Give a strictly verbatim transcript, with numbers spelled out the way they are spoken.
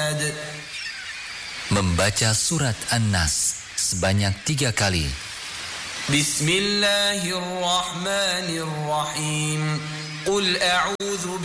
أحد. Membaca surat An-Nas sebanyak tiga kali. Bismillahirrahmanirrahim. Qul a'udzu